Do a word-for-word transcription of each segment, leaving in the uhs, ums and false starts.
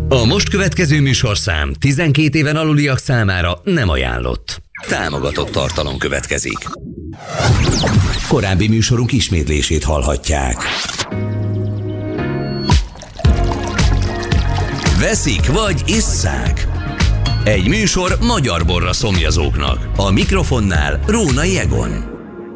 A most következő műsorszám tizenkét éven aluliak számára nem ajánlott. Támogatott tartalom következik. Korábbi műsorunk ismétlését hallhatják. Veszik vagy isszák? Egy műsor magyar borra szomjazóknak. A mikrofonnál Rónai Egon.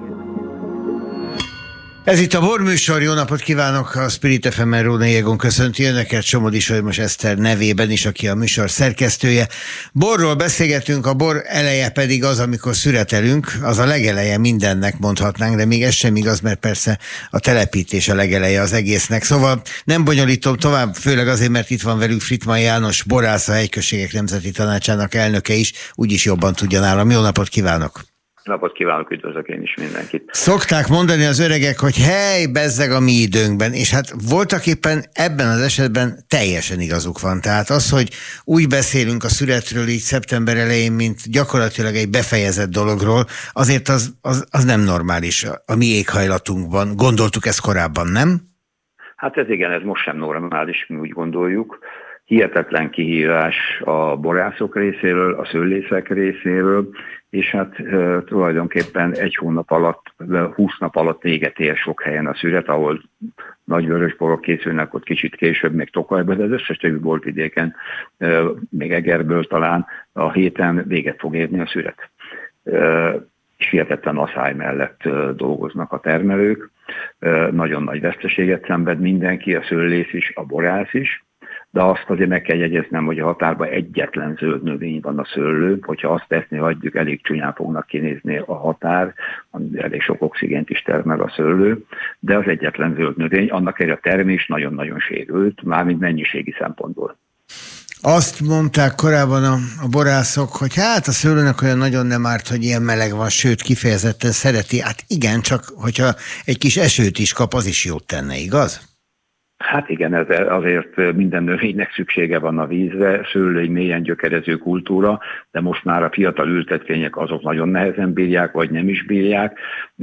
Ez itt a Borműsor, jó napot kívánok, a Spirit ef em-en Rónai Egon köszönti önöket, Somodi Solymos Eszter nevében is, aki a műsor szerkesztője. Borról beszélgetünk, a bor eleje pedig az, amikor szüretelünk, az a legeleje mindennek mondhatnánk, de még ez sem igaz, mert persze a telepítés a legeleje az egésznek. Szóval nem bonyolítom tovább, főleg azért, mert itt van velük Frittmann János, borász, a Hegyközségek Nemzeti Tanácsának elnöke is, úgyis jobban tudja nálam. Jó napot kívánok! Napot kívánok, üdvözlök én is mindenkit. Szokták mondani az öregek, hogy hely, bezzeg a mi időnkben, és hát voltak éppen ebben az esetben teljesen igazuk van. Tehát az, hogy úgy beszélünk a szüretről így szeptember elején, mint gyakorlatilag egy befejezett dologról, azért az, az, az nem normális a mi éghajlatunkban. Gondoltuk ezt korábban, nem? Hát ez igen, ez most sem normális, mi úgy gondoljuk. Hihetetlen kihívás a borászok részéről, a szőlészek részéről, és hát e, tulajdonképpen egy hónap alatt, húsz nap alatt véget ér sok helyen a szüret, ahol nagy vörösborok készülnek, ott kicsit később, még Tokajban, de az összes többi borvidéken, e, még Egerből talán a héten véget fog érni a szüret. E, és hihetetlen asszály mellett e, dolgoznak a termelők, e, nagyon nagy veszteséget szenved mindenki, a szőlész is, a borász is. De azt azért meg kell jegyeznem, hogy a határban egyetlen zöld növény van, a szőlő. Hogyha azt teszni hagyjuk, elég csúnyán fognak kinézni a határ, elég sok oxigént is termel a szőlő, de az egyetlen zöld növény, annak egy a termés nagyon-nagyon sérült, mármint mennyiségi szempontból. Azt mondták korábban a, a borászok, hogy hát a szőlőnek olyan nagyon nem árt, hogy ilyen meleg van, sőt kifejezetten szereti. Hát igen, csak hogyha egy kis esőt is kap, az is jót tenne, igaz? Hát igen, ez azért minden növénynek szüksége van a vízre, szőlő egy mélyen gyökerező kultúra, de most már a fiatal ültetvények azok nagyon nehezen bírják, vagy nem is bírják.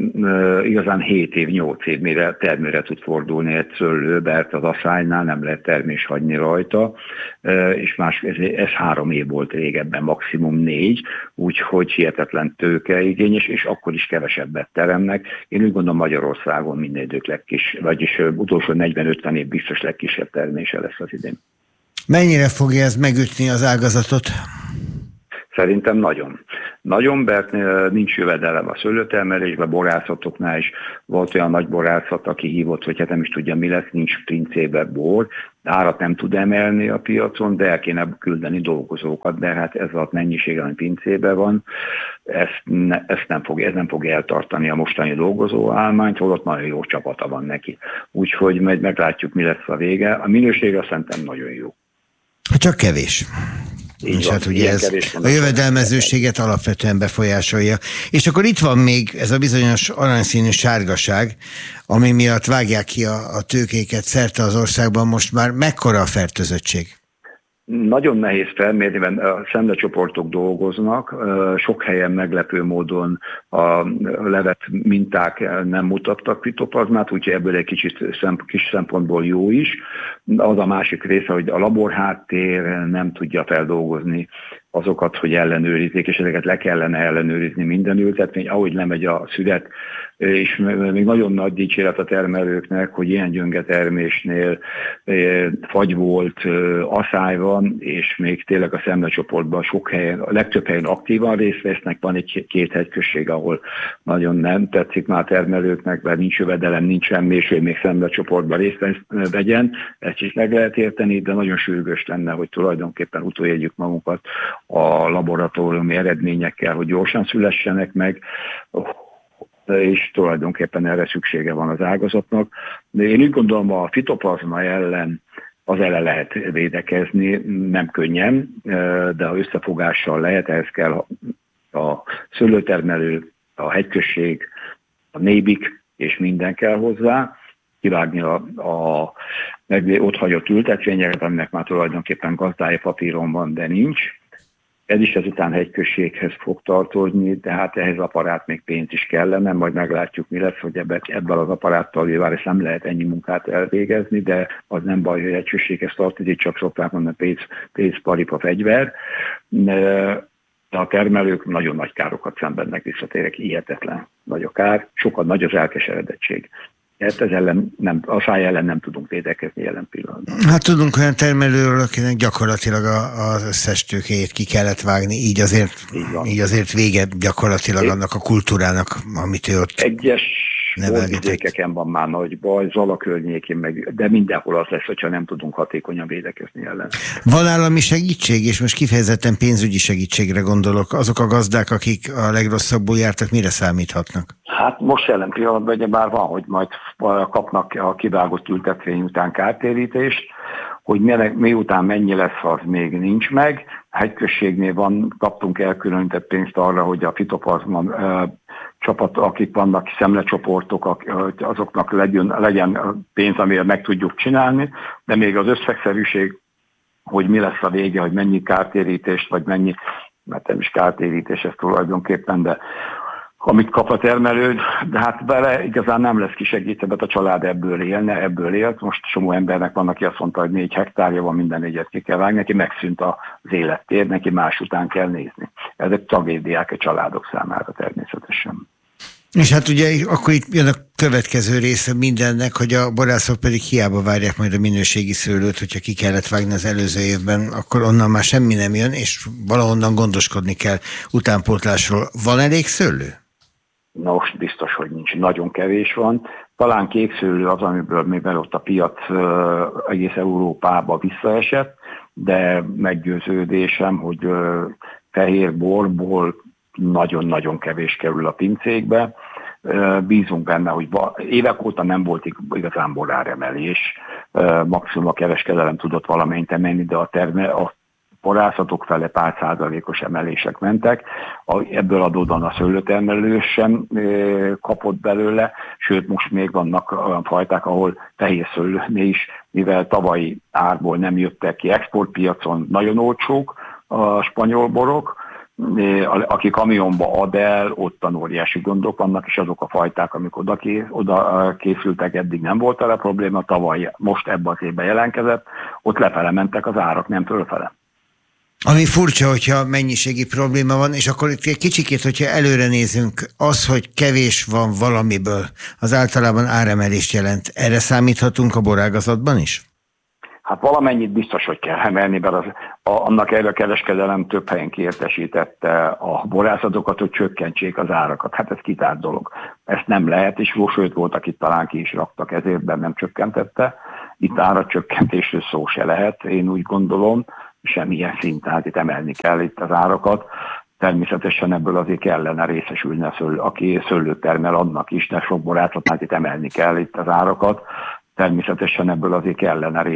Igazán hét év, nyolc év mire termőre tud fordulni egy szőlő, mert az asszálynál nem lehet termés hagyni rajta, és más, ez, ez három év volt régebben, maximum négy, úgyhogy hihetetlen tőkeigényes, és akkor is kevesebbet teremnek. Én úgy gondolom, Magyarországon minden idők legkis, vagyis utolsó negyven-ötven év biztos legkisebb termése lesz az idén. Mennyire fogja ez megütni az ágazatot? Szerintem nagyon. Nagyon, mert nincs jövedelem a szőlőtermelésben, borászatoknál is volt olyan nagy borászat, aki hívott, hogy hát nem is tudja, mi lesz, nincs pincébe bor, árat nem tud emelni a piacon, de el kéne küldeni dolgozókat, de hát ez a mennyiség, ami pincébe van, ezt, ne, ezt nem fog, ez nem fog eltartani a mostani dolgozó állományt, holott nagyon jó csapata van neki. Úgyhogy meg, meglátjuk, mi lesz a vége. A minősége szerintem nagyon jó. Csak kevés. Így és van, hát ugye ez a jövedelmezőséget alapvetően befolyásolja. És akkor itt van még ez a bizonyos aranyszínű sárgaság, ami miatt vágják ki a, a tőkéket szerte az országban. Most már mekkora a fertőzöttség? Nagyon nehéz felmérni, mert a szemlecsoportok dolgoznak, sok helyen meglepő módon a levett minták nem mutattak fitoplazmát, úgyhogy ebből egy kicsit kis szempontból jó is. Az a másik része, hogy a laborháttér nem tudja feldolgozni azokat, hogy ellenőrizzék, és ezeket le kellene ellenőrizni minden ültetvény, ahogy lemegy a szüret, és még nagyon nagy dicséret a termelőknek, hogy ilyen gyönge termésnél fagy volt, asszály van, és még tényleg a szemlecsoportban sok helyen, a legtöbb helyen aktívan részt vesznek, van egy-két hegyközség, ahol nagyon nem tetszik már a termelőknek, mert nincs jövedelem, nincs semmi, hogy még szemlecsoportban részt vegyen, ezt is meg lehet érteni, de nagyon sürgős lenne, hogy tulajdonképpen utoljegyük magunkat a laboratóriumi eredményekkel, hogy gyorsan szülessenek meg, és tulajdonképpen erre szüksége van az ágazatnak. De én úgy gondolom, a fitoplazma ellen az ele lehet védekezni, nem könnyen, de ha összefogással lehet, ehhez kell a szőlőtermelő, a hegyközség, a nébik, és minden kell hozzá, kivágni a, a meg ott hagyott ültetvényeket, aminek már tulajdonképpen gazdája papíron van, de nincs. Ez is ezután hegyközséghez fog tartozni, tehát ehhez aparát még pénz is kellene, majd meglátjuk, mi lesz, hogy ebben, ebben az aparáttal várás nem lehet ennyi munkát elvégezni, de az nem baj, hogy hegyközséghez tartozik, csak szokták mondani pénz, pénz, paripa, fegyver. De a termelők nagyon nagy károkat szenvednek, visszatérek, hihetetlen nagy a kár, sokkal nagy az elkeseredettség. Ezt ez ellen nem, a száj ellen nem tudunk védekezni jelen pillanatban. Hát tudunk olyan termelőről, akinek gyakorlatilag a, az összes tőkéjét ki kellett vágni, így azért, így így azért vége gyakorlatilag Én... annak a kultúrának, amit ő ott Egyes borvidékeken van már nagy baj, Zala környékén meg, de mindenhol az lesz, hogyha nem tudunk hatékonyan védekezni ellen. Van állami segítség, és most kifejezetten pénzügyi segítségre gondolok. Azok a gazdák, akik a legrosszabbul jártak, mire számíthatnak? Hát most jelen pillanatban ugye már van, hogy majd kapnak a kivágott ültetvény után kártérítést, hogy miután mennyi lesz, az még nincs meg. A hegyközségnél van, kaptunk elkülönített pénzt arra, hogy a fitoplazma csapat, akik vannak, szemlecsoportok, azoknak legyen, legyen pénz, amire meg tudjuk csinálni, de még az összegszerűség, hogy mi lesz a vége, hogy mennyi kártérítést, vagy mennyi, mert nem is kártérítés ez tulajdonképpen, de amit kap a termelő, de hát vele igazán nem lesz kisegítve, mert a család ebből élne, ebből élt. Most csomó embernek van, aki azt mondta, hogy négy hektárja van, minden négyet ki kell vágni, neki megszűnt az élettér, neki más után kell nézni. Ezek tragédiák a családok számára természetesen. És hát ugye akkor itt jön a következő része mindennek, hogy a borászok pedig hiába várják majd a minőségi szőlőt, hogyha ki kellett vágni az előző évben, akkor onnan már semmi nem jön, és valahonnan gondoskodni kell utánpótlásról. Van elég szőlő? Na most biztos, hogy nincs. Nagyon kevés van. Talán kékszőlő az, amiből mivel ott a piac egész Európába visszaesett, de meggyőződésem, hogy fehér borból nagyon-nagyon kevés kerül a pincékbe. Bízunk benne, hogy évek óta nem volt igazán boráremelés. Maximum a kereskedelem tudott valamelyint emelni, de a, terme, a borászatok fele pár százalékos emelések mentek. Ebből adódóan a szőlőtermelő sem kapott belőle, sőt most még vannak olyan fajták, ahol fehér szőlőnél is, mivel tavalyi árból nem jöttek ki exportpiacon, nagyon olcsók a spanyol borok, aki kamionba ad el, ottan óriási gondok vannak, és azok a fajták, amik oda, ké, oda készültek, eddig nem volt vele probléma, tavaly most ebben az évben jelentkezett, ott lefele mentek az árak, nem fölfele. Ami furcsa, hogyha mennyiségi probléma van, és akkor itt egy kicsikét, hogyha előre nézünk, az, hogy kevés van valamiből, az általában áremelést jelent. Erre számíthatunk a borágazatban is? Hát valamennyit biztos, hogy kell emelni, mert az, a, annak erre a kereskedelem több helyen kiértesítette a borászatokat, hogy csökkentsék az árakat. Hát ez kitárt dolog. Ezt nem lehet, és sőt volt, akit talán ki is raktak, ezért nem csökkentette. Itt áracsökkentésről szó se lehet, én úgy gondolom, semmilyen szinten, hát itt emelni kell itt az árakat. Természetesen ebből azért kellene részesülni, a szőlő, aki szőlőt termel, annak is, de sok borászatnál itt emelni kell itt az árakat. Természetesen ebből azért kellene